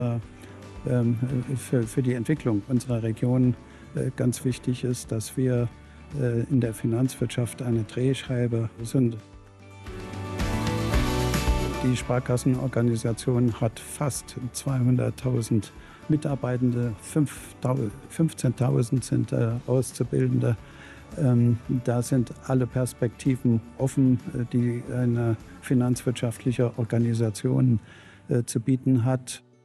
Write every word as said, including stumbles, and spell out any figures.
ähm, für, für die Entwicklung unserer Region äh, ganz wichtig ist, dass wir äh, in der Finanzwirtschaft eine Drehscheibe sind. Die Sparkassenorganisation hat fast zweihunderttausend Mitarbeitende, fünfzehntausend sind äh, Auszubildende. Ähm, da sind alle Perspektiven offen, äh, die eine finanzwirtschaftliche Organisation äh, zu bieten hat.